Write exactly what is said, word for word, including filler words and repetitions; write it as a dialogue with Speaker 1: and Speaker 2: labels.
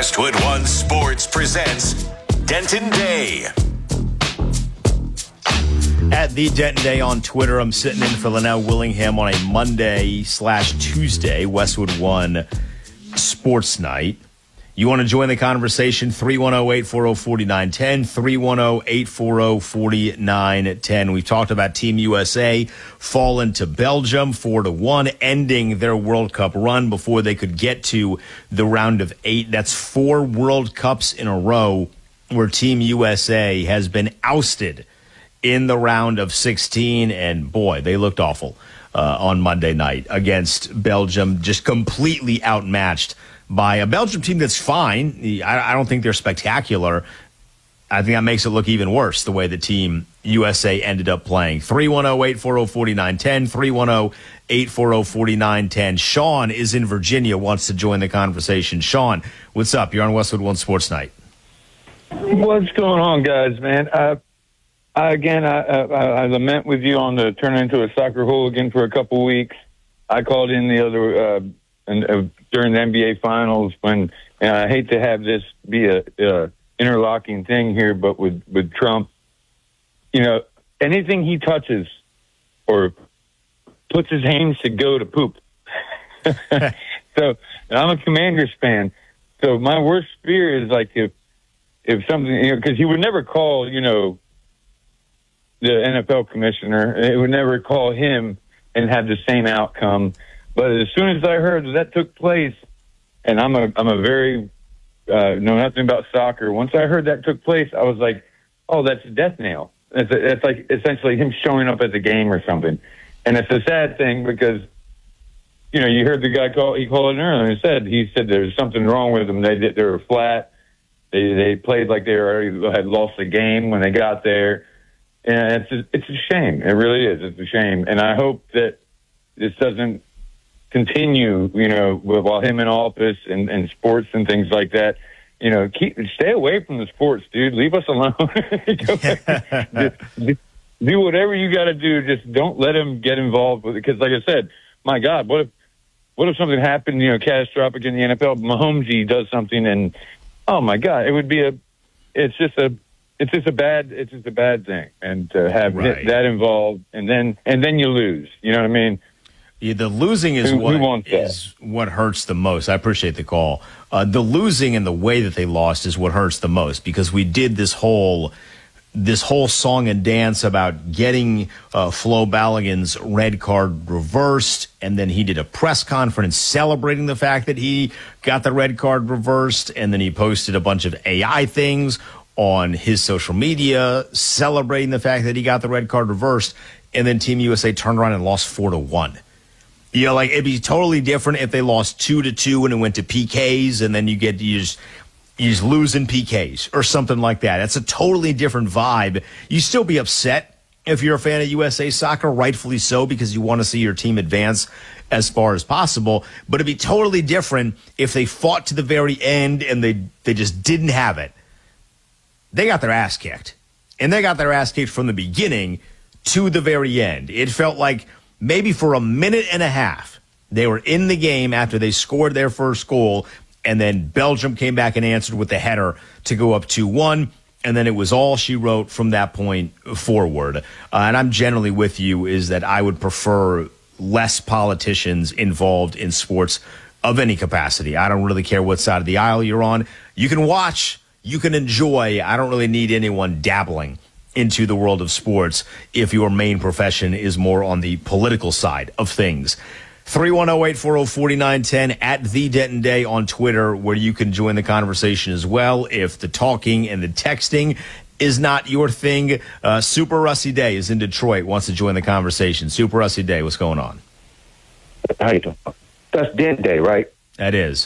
Speaker 1: Westwood One Sports presents Denton Day.
Speaker 2: At the Denton Day on Twitter, I'm sitting in for Linnell Willingham on a Monday slash Tuesday, Westwood One Sports Night. You want to join the conversation, three one zero, eight four zero, four nine one zero, three one zero, eight four zero, four nine one zero. We've talked about Team U S A falling to Belgium four to one, ending their World Cup run before they could get to the round of eight. That's four World Cups in a row where Team U S A has been ousted in the round of sixteen, and boy, they looked awful uh, on Monday night against Belgium, just completely outmatched by a Belgium team that's fine. I, I don't think they're spectacular. I think that makes it look even worse, the way the team U S A ended up playing. three one zero, eight four zero, four nine one zero, three one zero, eight four zero, four nine one zero. Sean is in Virginia, wants to join the conversation. Sean, what's up? You're on Westwood One Sports Night.
Speaker 3: What's going on, guys, man? Uh, I, again, I, I, I lament with you on the turn into a soccer hooligan for a couple weeks. I called in the other uh, and, uh, during the N B A Finals when, and I hate to have this be a uh, interlocking thing here, but with, with Trump, you know, anything he touches or puts his hands to go to poop. So I'm a Commanders fan. So my worst fear is like if if something, you know, because he would never call, you know, the N F L commissioner. It would never call him and have the same outcome. But as soon as I heard that, that took place, and I'm a I'm a very uh, know nothing about soccer. Once I heard that took place, I was like, oh, that's a death nail. It's, a, it's like essentially him showing up at the game or something. And it's a sad thing because, you know, you heard the guy call, he called it earlier and said, he said there's something wrong with them. They did, they were flat. They they played like they already had lost the game when they got there. And it's a, it's a shame. It really is. It's a shame. And I hope that this doesn't continue, you know, while him in office and, and sports and things like that. You know, keep stay away from the sports, dude. Leave us alone. do, do whatever you got to do. Just don't let him get involved with it. Because, like I said, my God, what if what if something happened, you know, catastrophic in the N F L? Mahomes does something, and oh my God, it would be a. It's just a. It's just a bad. It's just a bad thing, and to have
Speaker 2: Right.
Speaker 3: that involved, and then and then you lose. You know what I mean?
Speaker 2: Yeah, the losing is
Speaker 3: Who-
Speaker 2: what
Speaker 3: who wants that?
Speaker 2: is what hurts the most. I appreciate the call. Uh, the losing and the way that they lost is what hurts the most, because we did this whole this whole song and dance about getting uh, Flo Balogun's red card reversed, and then he did a press conference celebrating the fact that he got the red card reversed, and then he posted a bunch of A I things on his social media celebrating the fact that he got the red card reversed, and then Team U S A turned around and lost four to one. You know, like, it'd be totally different if they lost two to two and it went to P Ks, and then you get you just you just lose in P Ks or something like that. That's a totally different vibe. You still be upset if you're a fan of U S A Soccer, rightfully so, because you want to see your team advance as far as possible. But it'd be totally different if they fought to the very end and they they just didn't have it. They got their ass kicked, and they got their ass kicked from the beginning to the very end. It felt like maybe for a minute and a half they were in the game after they scored their first goal, and then Belgium came back and answered with the header to go up two one, and then it was all she wrote from that point forward. Uh, and I'm generally with you, is that I would prefer less politicians involved in sports of any capacity. I don't really care what side of the aisle you're on. You can watch, you can enjoy. I don't really need anyone dabbling into the world of sports if your main profession is more on the political side of things. three one zero, eight four zero, four nine one zero at The Denton Day on Twitter, where you can join the conversation as well if the talking and the texting is not your thing. Uh, Super Rusty Day is in Detroit, wants to join the conversation. Super Rusty Day, what's going on?
Speaker 4: How you doing? That's Denton Day, right?
Speaker 2: That is.